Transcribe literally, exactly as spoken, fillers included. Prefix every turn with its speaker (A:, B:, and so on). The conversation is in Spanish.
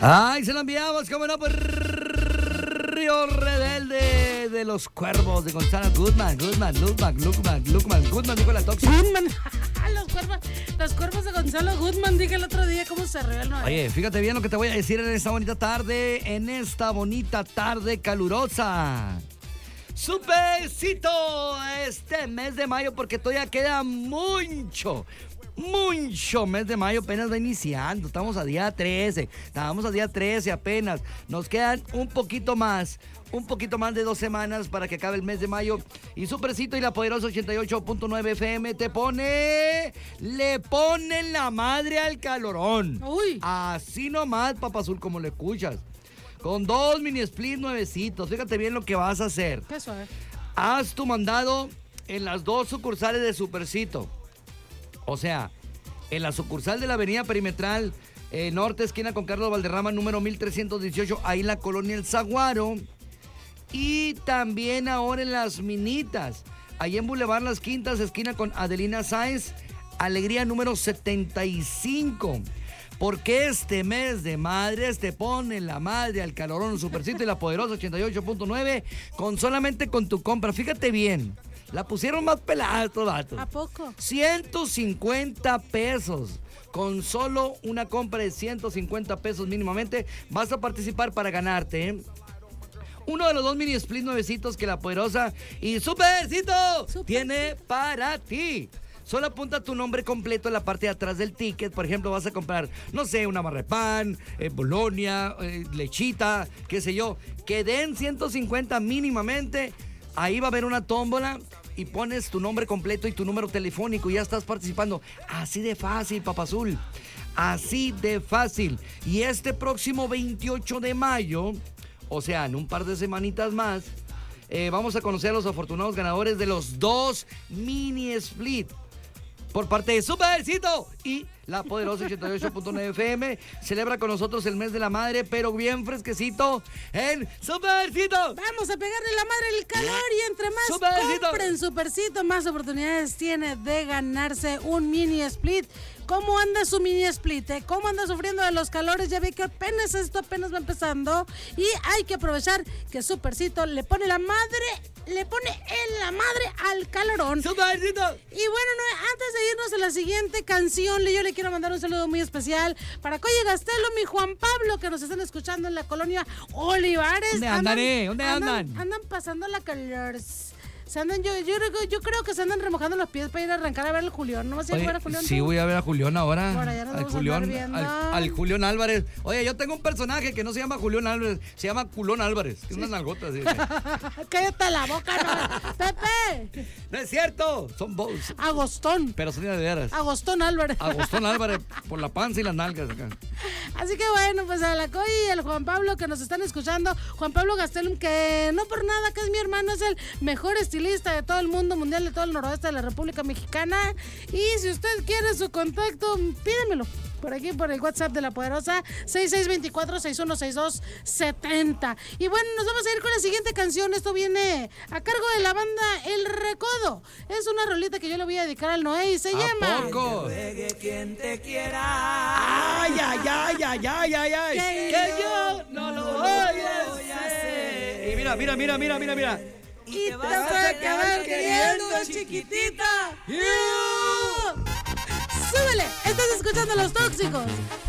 A: Ay, se lo enviamos, como no, por Río Rebelde de los Cuervos de Gonzalo Goodman, Goodman, Goodman, Goodman, Goodman, Goodman, dijo la tóxica.
B: Goodman, los cuervos, los cuervos de Gonzalo Goodman, dije el otro día cómo se reveló.
A: Oye, fíjate bien lo que te voy a decir en esta bonita tarde, en esta bonita tarde calurosa. Supercito este mes de mayo, porque todavía queda mucho, mucho mes de mayo, apenas va iniciando. Estamos a día trece, estamos a día trece apenas. Nos quedan un poquito más, un poquito más de dos semanas para que acabe el mes de mayo. Y Supercito y la poderosa ochenta y ocho punto nueve F M te pone, le ponen la madre al calorón.
B: Uy.
A: Así nomás, Papa Azul, como lo escuchas. Con dos mini split nuevecitos. Fíjate bien lo que vas a hacer.
B: Qué suave.
A: Haz tu mandado en las dos sucursales de Supercito. O sea, en la sucursal de la avenida Perimetral, eh, norte, esquina con Carlos Valderrama, número mil trescientos dieciocho, ahí en la colonia El Zaguaro. Y también ahora en Las Minitas, ahí en Boulevard Las Quintas, esquina con Adelina Sáenz, Alegría número setenta y cinco. Porque este mes de madres te ponen la madre al calorón Supercito y la poderosa ochenta y ocho punto nueve con solamente con tu compra. Fíjate bien, la pusieron más pelada estos datos.
B: ¿A poco?
A: ciento cincuenta pesos. Con solo una compra de ciento cincuenta pesos mínimamente vas a participar para ganarte, ¿eh? Uno de los dos mini split nuevecitos que la poderosa y Supercito
B: Super.
A: tiene para ti. Solo apunta tu nombre completo en la parte de atrás del ticket. Por ejemplo, vas a comprar, no sé, una barra de pan, eh, bolonia, eh, lechita, qué sé yo. Que den ciento cincuenta mínimamente. Ahí va a haber una tómbola y pones tu nombre completo y tu número telefónico y ya estás participando. Así de fácil, Papa Azul. Así de fácil. Y este próximo veintiocho de mayo, o sea, en un par de semanitas más, eh, vamos a conocer a los afortunados ganadores de los dos mini split. Por parte de Supercito y la poderosa ochenta y ocho punto nueve F M. Celebra con nosotros el mes de la madre, pero bien fresquecito en Supercito.
B: Vamos a pegarle la madre el calor y entre más
A: Supercito.
B: compren Supercito, más oportunidades tiene de ganarse un mini split. ¿Cómo anda su mini split? Eh? ¿Cómo anda sufriendo de los calores? Ya ve que apenas esto apenas va empezando y hay que aprovechar que Supercito le pone la madre, le pone en la madre al calorón.
A: Supercito.
B: Y bueno, no, antes de irnos a la siguiente canción, yo le quiero mandar un saludo muy especial para Coye Gastelo, mi Juan Pablo, que nos están escuchando en la colonia Olivares.
A: ¿Dónde andan, eh? ¿Dónde andan?
B: Andan, andan pasando la calor. Se andan, yo, yo, yo creo que se andan remojando los pies para ir a arrancar a ver al Julián. ¿No vas a ir a ver a Julián?
A: Sí,
B: tú?
A: voy a ver a Julián ahora.
B: Por allá nos
A: al
B: vamos a
A: Julián,
B: andar viendo.
A: al, al Julián Álvarez. Oye, yo tengo un personaje que no se llama Julián Álvarez, se llama Culón Álvarez. Tiene unas nalgotas. ¿Sí?
B: Cállate la boca, no. Pepe.
A: No es cierto, son vos.
B: Agostón.
A: Pero son de veras.
B: Agostón Álvarez.
A: Agostón Álvarez, por la panza y las nalgas acá.
B: Así que bueno, pues a la Coy y al Juan Pablo que nos están escuchando, Juan Pablo Gastelum, que no por nada, que es mi hermano, es el mejor estilista de todo el mundo mundial, de todo el noroeste de la República Mexicana. Y si usted quiere su contacto, pídemelo por aquí, por el WhatsApp de la poderosa seis seis dos cuatro, seis uno seis dos, siete cero. Y bueno, nos vamos a ir con la siguiente canción. Esto viene a cargo de la banda El Recodo. Es una rolita que yo le voy a dedicar al Noé y se
A: ¿A
B: llama
A: poco?
C: Ruegue quien te quiera.
A: Ay, ay, ay, ay, ay, ay, ay.
B: Que
A: Que yo no lo voy a hacer. Y mira, mira, mira, mira, mira, mira.
B: y te vas a acabar queriendo, chiquitita. ¡Súbele! Estás escuchando Los Tóxicos.